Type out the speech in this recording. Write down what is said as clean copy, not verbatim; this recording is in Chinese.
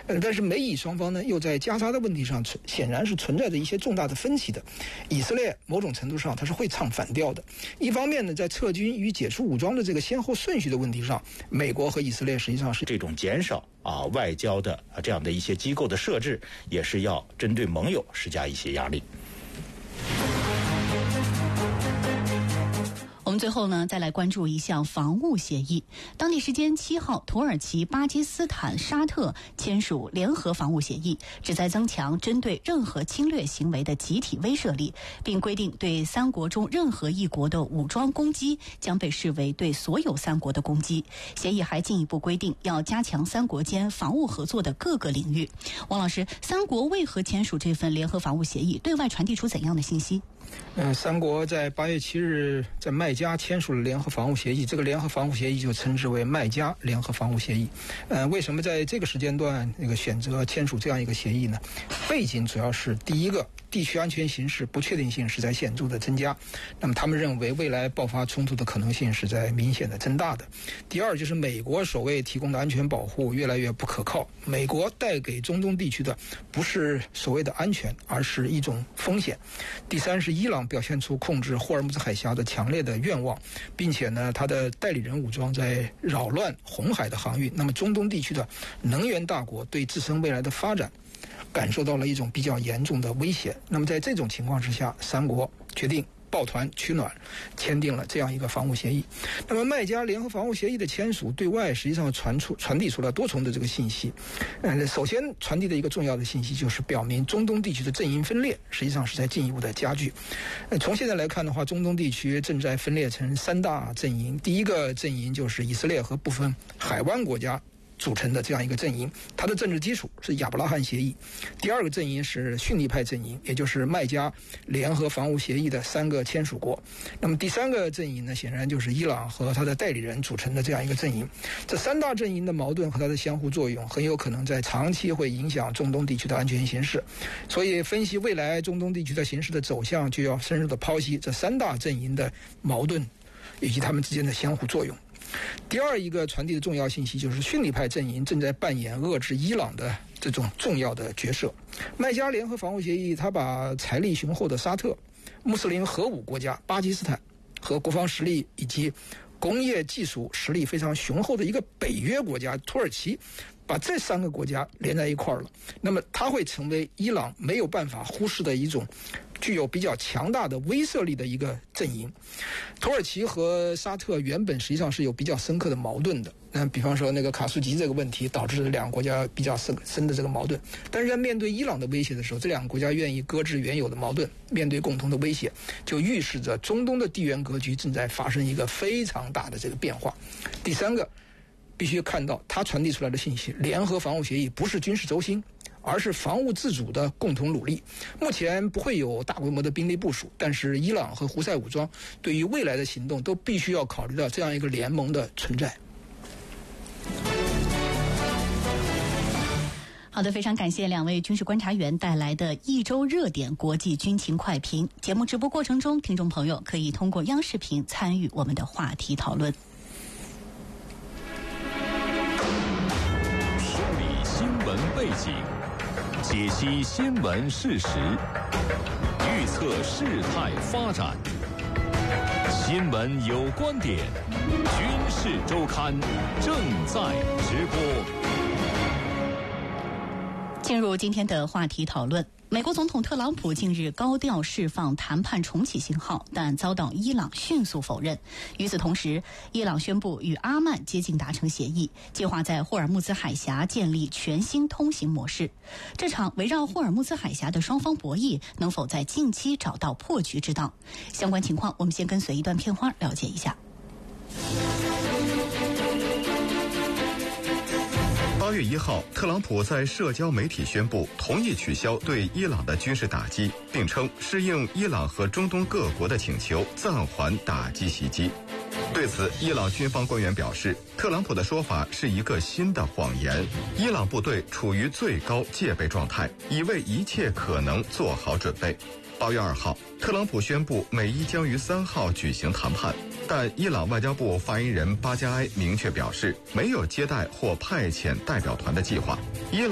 但是美以双方呢又在加沙的问题上显然是存在着一些重大的分歧的。以色列某种程度上它是会唱反调的，一方面呢在撤军与解除武装的这个先后顺序的问题上，美国和以色列实际上是这种减少外交的这样的一些机构的设置，也是要针对盟友施加一些压力。 我们最后呢，再来关注一项防务协议。当地时间7号，土耳其、巴基斯坦、沙特签署联合防务协议，旨在增强针对任何侵略行为的集体威慑力，并规定对三国中任何一国的武装攻击将被视为对所有三国的攻击。协议还进一步规定要加强三国间防务合作的各个领域。王老师，三国为何签署这份联合防务协议？对外传递出怎样的信息？ 三国在8月7日在麦加签署了联合防务协议，这个联合防务协议就称之为麦加联合防务协议。为什么在这个时间段选择签署这样一个协议呢？背景主要是第一个，地区安全形势不确定性是在显著的增加，那么他们认为未来爆发冲突的可能性是在明显的增大的。第二就是美国所谓提供的安全保护越来越不可靠，美国带给中东地区的不是所谓的安全，而是一种风险。第三是伊朗表现出控制霍尔木兹海峡的强烈的愿望，并且呢，他的代理人武装在扰乱红海的航运。那么中东地区的能源大国对自身未来的发展感受到了一种比较严重的威胁。那么在这种情况之下，三国决定抱团取暖，签订了这样一个防务协议。那么麦加联合防务协议的签署对外实际上传递出了多重的这个信息。首先传递的一个重要的信息就是表明中东地区的阵营分裂实际上是在进一步的加剧。从现在来看的话，中东地区正在分裂成三大阵营。第一个阵营就是以色列和部分海湾国家组成的这样一个阵营，它的政治基础是亚伯拉罕协议。第二个阵营是逊尼派阵营，也就是麦加联合防务协议的3个签署国。那么第三个阵营呢，显然就是伊朗和他的代理人组成的这样一个阵营。这三大阵营的矛盾和它的相互作用，很有可能在长期会影响中东地区的安全形势。所以分析未来中东地区的形势的走向，就要深入的剖析这三大阵营的矛盾以及他们之间的相互作用。第二一个传递的重要信息就是逊尼派阵营正在扮演遏制伊朗的这种重要的角色。麦加联合防务协议，它把财力雄厚的沙特、穆斯林核武国家巴基斯坦和国防实力以及工业技术实力非常雄厚的一个北约国家土耳其，把这3个国家连在一块儿了。那么它会成为伊朗没有办法忽视的一种具有比较强大的威慑力的一个阵营。土耳其和沙特原本实际上是有比较深刻的矛盾的，比方说那个卡舒吉这个问题导致两个国家比较深的这个矛盾。但是在面对伊朗的威胁的时候，这两个国家愿意搁置原有的矛盾，面对共同的威胁，就预示着中东的地缘格局正在发生一个非常大的这个变化。第三个必须看到它传递出来的信息，联合防务协议不是军事轴心，而是防务自主的共同努力。目前不会有大规模的兵力部署，但是伊朗和胡塞武装对于未来的行动都必须要考虑到这样一个联盟的存在。 好的，非常感谢两位军事观察员带来的一周热点国际军情快评。节目直播过程中，听众朋友可以通过央视频参与我们的话题讨论。 梳理新闻背景，解析新闻事实，预测事态发展。新闻有观点，军事周刊正在直播。 进入今天的话题讨论。美国总统特朗普近日高调释放谈判重启信号，但遭到伊朗迅速否认。与此同时，伊朗宣布与阿曼接近达成协议，计划在霍尔木兹海峡建立全新通行模式。这场围绕霍尔木兹海峡的双方博弈，能否在近期找到破局之道？相关情况，我们先跟随一段片花了解一下。 8月1号，特朗普在社交媒体宣布同意取消对伊朗的军事打击，并称是应伊朗和中东各国的请求暂缓打击袭击。对此，伊朗军方官员表示，特朗普的说法是一个新的谎言，伊朗部队处于最高戒备状态，已为一切可能做好准备。8月2号，特朗普宣布美伊将于3号举行谈判，但伊朗外交部发言人巴加埃明确表示，没有接待或派遣代表团的计划。伊朗